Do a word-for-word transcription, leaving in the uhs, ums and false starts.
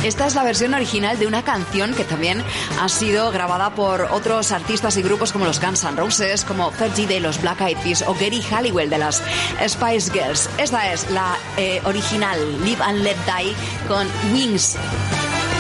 Esta es la versión original de una canción que también ha sido grabada por otros artistas y grupos como los Guns N' Roses, como Fergie de los Black Eyed Peas o Geri Halliwell de las Spice Girls. Esta es la eh, original, Live and Let Die, con Wings.